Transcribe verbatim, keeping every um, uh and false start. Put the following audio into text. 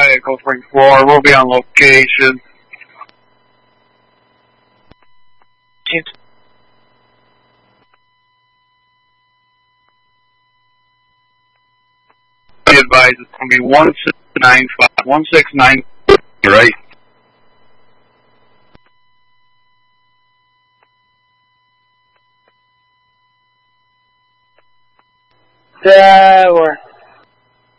at Cold Spring, Florida. We'll be on location. Be advised it's going to be one six nine five, one six nine, right? Yeah, we're